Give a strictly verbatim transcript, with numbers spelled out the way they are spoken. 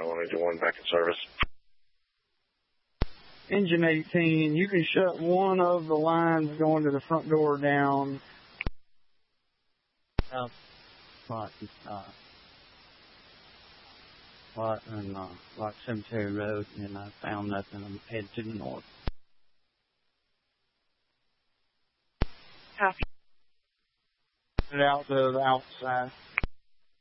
Tower one eight one back in service. Engine eighteen, you can shut one of the lines going to the front door down. South Lot, uh, Lot and uh, Rock Cemetery Road, and I found nothing. I'm headed to the north. Copy. It out to the outside.